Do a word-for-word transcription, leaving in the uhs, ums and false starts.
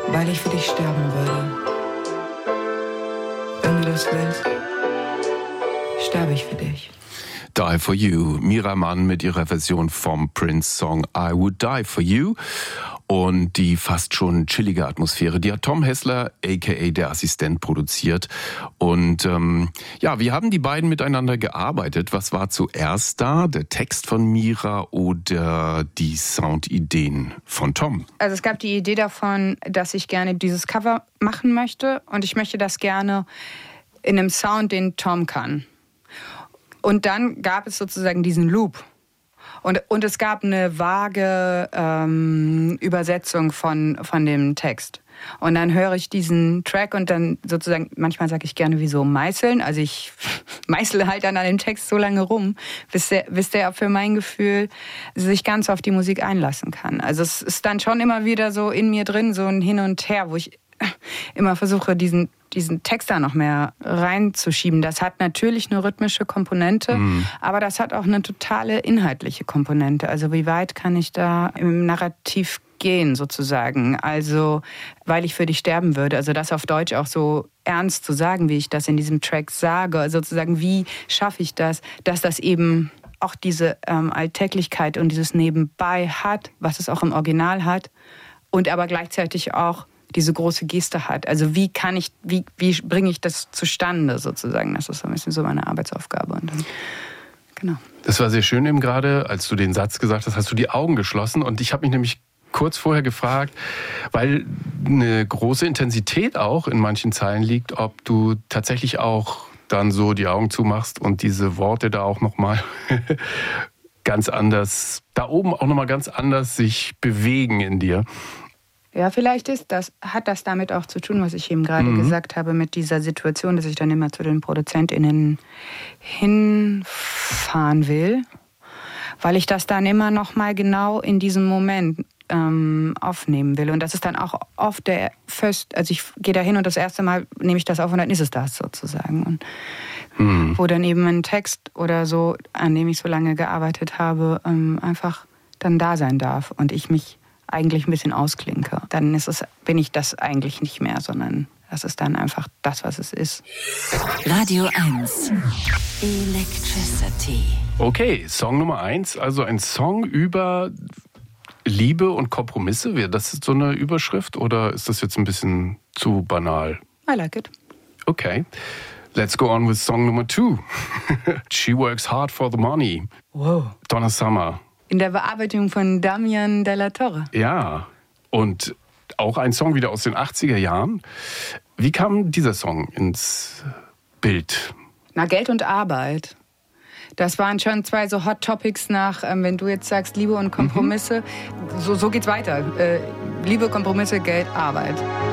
weil ich für dich sterben würde. Wenn du das willst, sterbe ich für dich. Die for You. Mira Mann mit ihrer Version vom Prince-Song I Would Die for You. Und die fast schon chillige Atmosphäre, die hat Tom Hessler, aka der Assistent, produziert. Und ähm, ja, wie haben die beiden miteinander gearbeitet? Was war zuerst da? Der Text von Mira oder die Soundideen von Tom? Also es gab die Idee davon, dass ich gerne dieses Cover machen möchte. Und ich möchte das gerne in einem Sound, den Tom kann. Und dann gab es sozusagen diesen Loop. Und, und es gab eine vage ähm, Übersetzung von, von dem Text. Und dann höre ich diesen Track und dann sozusagen, manchmal sage ich gerne wie so meißeln. Also ich meißle halt dann an dem Text so lange rum, bis der, bis der für mein Gefühl sich ganz auf die Musik einlassen kann. Also es ist dann schon immer wieder so in mir drin, so ein Hin und Her, wo ich immer versuche, diesen diesen Text da noch mehr reinzuschieben. Das hat natürlich eine rhythmische Komponente, mhm. aber das hat auch eine totale inhaltliche Komponente. Also wie weit kann ich da im Narrativ gehen sozusagen? Also weil ich für dich sterben würde. Also das auf Deutsch auch so ernst zu sagen, wie ich das in diesem Track sage. Also sozusagen, wie schaffe ich das, dass das eben auch diese ähm, Alltäglichkeit und dieses Nebenbei hat, was es auch im Original hat, und aber gleichzeitig auch diese große Geste hat. Also wie kann ich, wie, wie bringe ich das zustande sozusagen? Das ist so ein bisschen so meine Arbeitsaufgabe. Und dann, genau. Das war sehr schön eben gerade, als du den Satz gesagt hast, hast du die Augen geschlossen. Und ich habe mich nämlich kurz vorher gefragt, weil eine große Intensität auch in manchen Zeilen liegt, ob du tatsächlich auch dann so die Augen zumachst und diese Worte da auch nochmal ganz anders, da oben auch nochmal ganz anders sich bewegen in dir. Ja, vielleicht ist das, hat das damit auch zu tun, was ich eben gerade mhm. gesagt habe, mit dieser Situation, dass ich dann immer zu den ProduzentInnen hinfahren will, weil ich das dann immer noch mal genau in diesem Moment ähm, aufnehmen will. Und das ist dann auch oft der First, also ich gehe da hin und das erste Mal nehme ich das auf und dann ist es das sozusagen. Und mhm. wo dann eben ein Text oder so, an dem ich so lange gearbeitet habe, ähm, einfach dann da sein darf und ich mich eigentlich ein bisschen ausklinke. Dann ist es, bin ich das eigentlich nicht mehr, sondern das ist dann einfach das, was es ist. Radio eins. Electricity. Okay, Song Nummer eins, also ein Song über Liebe und Kompromisse. Wäre das so eine Überschrift oder ist das jetzt ein bisschen zu banal? I like it. Okay. Let's go on with Song Nummer two. She works hard for the money. Wow. Donna Summer. In der Bearbeitung von Damian Della Torre. Ja, und auch ein Song wieder aus den achtziger Jahren. Wie kam dieser Song ins Bild? Na, Geld und Arbeit. Das waren schon zwei so Hot Topics nach, ähm, wenn du jetzt sagst, Liebe und Kompromisse. Mhm. So, so geht's weiter. Äh, Liebe, Kompromisse, Geld, Arbeit.